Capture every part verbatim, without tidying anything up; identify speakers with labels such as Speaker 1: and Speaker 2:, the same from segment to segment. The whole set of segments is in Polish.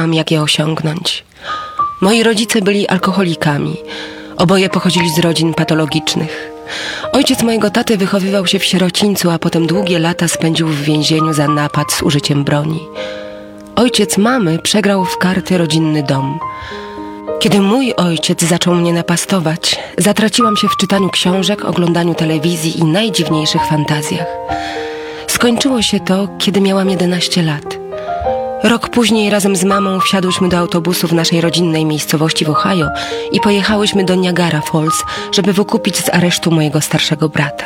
Speaker 1: wiedziałam, jak je osiągnąć. Moi rodzice byli alkoholikami. Oboje pochodzili z rodzin patologicznych. Ojciec mojego taty wychowywał się w sierocińcu, a potem długie lata spędził w więzieniu za napad z użyciem broni. Ojciec mamy przegrał w karty rodzinny dom. Kiedy mój ojciec zaczął mnie napastować, zatraciłam się w czytaniu książek, oglądaniu telewizji i najdziwniejszych fantazjach. Skończyło się to, kiedy miałam jedenaście lat. Rok później razem z mamą wsiadłyśmy do autobusu w naszej rodzinnej miejscowości w Ohio i pojechałyśmy do Niagara Falls, żeby wykupić z aresztu mojego starszego brata.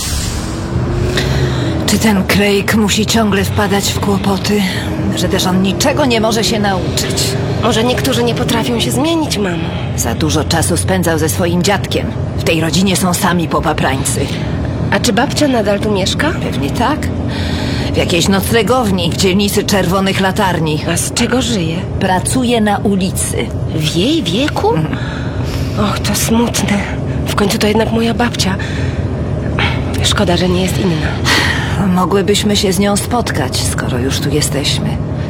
Speaker 2: Czy ten Craig musi ciągle wpadać w kłopoty? Że też on niczego nie może się nauczyć.
Speaker 1: Może niektórzy nie potrafią się zmienić, mamo.
Speaker 2: Za dużo czasu spędzał ze swoim dziadkiem. W tej rodzinie są sami popaprańcy.
Speaker 1: A czy babcia nadal tu mieszka?
Speaker 2: Pewnie tak. W jakiejś noclegowni w dzielnicy Czerwonych Latarni.
Speaker 1: A z czego żyje?
Speaker 2: Pracuje na ulicy.
Speaker 1: W jej wieku? Mm. Och, to smutne. W końcu to jednak moja babcia. Szkoda, że nie jest inna.
Speaker 2: Mogłybyśmy się z nią spotkać, skoro już tu jesteśmy.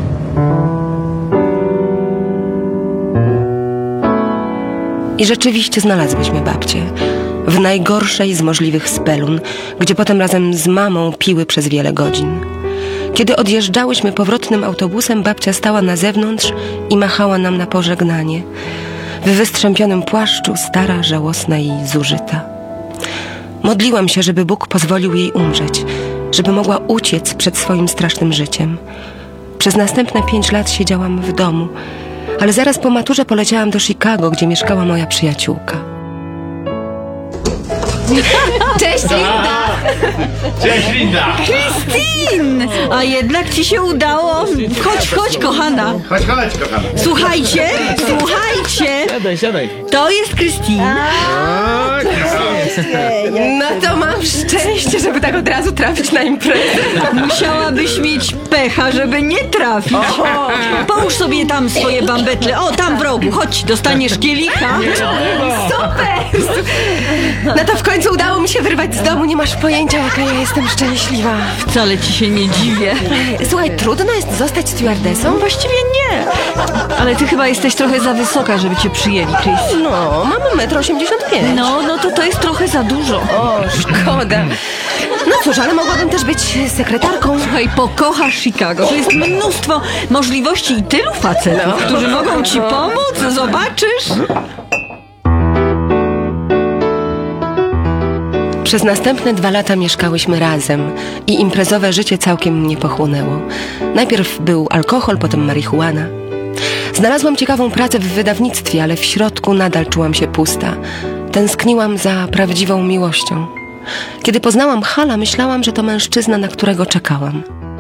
Speaker 1: I rzeczywiście znalazłyśmy babcię. W najgorszej z możliwych spelun, gdzie potem razem z mamą piły przez wiele godzin. Kiedy odjeżdżałyśmy powrotnym autobusem, babcia stała na zewnątrz i machała nam na pożegnanie. W wystrzępionym płaszczu, stara, żałosna i zużyta. Modliłam się, żeby Bóg pozwolił jej umrzeć, żeby mogła uciec przed swoim strasznym życiem. Przez następne pięć lat siedziałam w domu, ale zaraz po maturze poleciałam do Chicago, gdzie mieszkała moja przyjaciółka.
Speaker 3: Cześć, Linda!
Speaker 4: Cześć, Linda!
Speaker 3: Christine! A jednak ci się udało. Chodź, chodź, kochana.
Speaker 4: Chodź, chodź, kochana.
Speaker 3: Słuchajcie, słuchajcie.
Speaker 4: Siadaj, siadaj.
Speaker 3: To jest Christine.
Speaker 1: No to mam szczęście, żeby tak od razu trafić na imprezę.
Speaker 3: Musiałabyś mieć pecha, żeby nie trafić. Połóż sobie tam swoje bambetle. O, tam w rogu. Chodź, dostaniesz kielicha.
Speaker 1: Super! No to w końcu udało mi się wyrwać z domu. Nie masz pojęcia, jaka ja jestem szczęśliwa.
Speaker 3: Wcale ci się nie dziwię.
Speaker 1: Słuchaj, trudno jest zostać stewardessą?
Speaker 3: Właściwie nie. Ale ty chyba jesteś trochę za wysoka, żeby cię przyjęli, Chris.
Speaker 1: No, mam metr osiemdziesiąt pięć.
Speaker 3: No, no to to jest trochę za dużo.
Speaker 1: O, szkoda. No cóż, ale mogłabym też być sekretarką.
Speaker 3: Słuchaj, pokochasz Chicago. To jest mnóstwo możliwości i tylu facetów,
Speaker 1: No.
Speaker 3: którzy mogą ci pomóc. Zobaczysz.
Speaker 1: Przez następne dwa lata mieszkałyśmy razem i imprezowe życie całkiem mnie pochłonęło. Najpierw był alkohol, potem marihuana. Znalazłam ciekawą pracę w wydawnictwie, ale w środku nadal czułam się pusta. Tęskniłam za prawdziwą miłością. Kiedy poznałam Hala, myślałam, że to mężczyzna, na którego czekałam.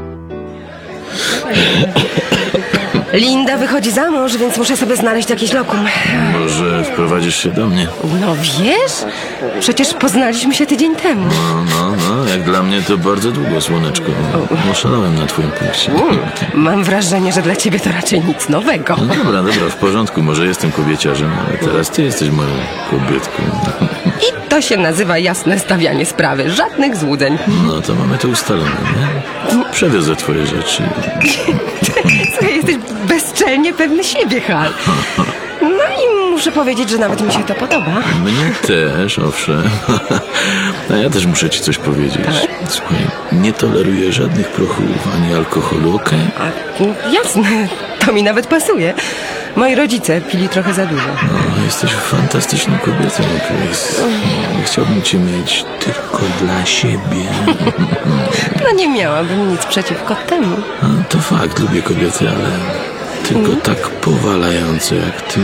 Speaker 1: Linda wychodzi za mąż, więc muszę sobie znaleźć jakieś lokum.
Speaker 5: Może wprowadzisz się do mnie?
Speaker 1: No wiesz? Przecież poznaliśmy się tydzień temu.
Speaker 5: No, no, no, jak dla mnie to bardzo długo, słoneczko. Oszalałem na twoim punkcie.
Speaker 1: Mam wrażenie, że dla ciebie to raczej nic nowego.
Speaker 5: No dobra, dobra, w porządku, może jestem kobieciarzem, ale teraz ty jesteś moją kobietką.
Speaker 1: I to się nazywa jasne stawianie sprawy. Żadnych złudzeń.
Speaker 5: No to mamy to ustalone, nie? Przewiozę twoje rzeczy.
Speaker 1: Słuchaj, jesteś bezczelnie pewny siebie, Hal. No i muszę powiedzieć, że nawet mi się to podoba.
Speaker 5: Mnie też, owszem. A ja też muszę ci coś powiedzieć. Słuchaj, nie toleruję żadnych prochów ani alkoholu, okej? Okay?
Speaker 1: A, jasne, to mi nawet pasuje. Moi rodzice pili trochę za dużo.
Speaker 5: No, jesteś fantastyczną kobietą, Chris. Chciałbym cię mieć tylko dla siebie.
Speaker 1: No nie miałabym nic przeciwko temu.
Speaker 5: No, to fakt, lubię kobiety, ale tylko mm. tak powalające jak ty.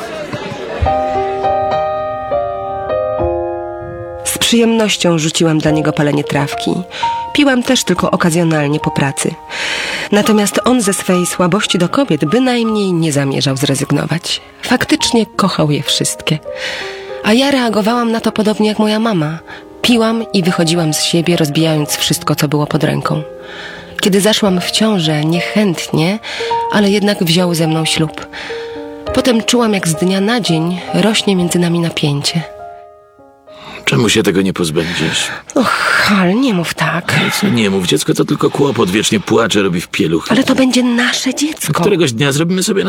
Speaker 1: Z przyjemnością rzuciłam dla niego palenie trawki. Piłam też tylko okazjonalnie po pracy. Natomiast on ze swej słabości do kobiet bynajmniej nie zamierzał zrezygnować. Faktycznie kochał je wszystkie. A ja reagowałam na to podobnie jak moja mama. Piłam i wychodziłam z siebie, rozbijając wszystko, co było pod ręką. Kiedy zaszłam w ciążę, niechętnie, ale jednak wziął ze mną ślub. Potem czułam, jak z dnia na dzień rośnie między nami napięcie.
Speaker 5: Czemu się tego nie pozbędziesz?
Speaker 1: Och, Hal, nie mów tak.
Speaker 5: Ale co nie mów, dziecko to tylko kłopot, wiecznie płacze, robi w pieluch.
Speaker 1: Ale to będzie nasze dziecko.
Speaker 5: Któregoś dnia zrobimy sobie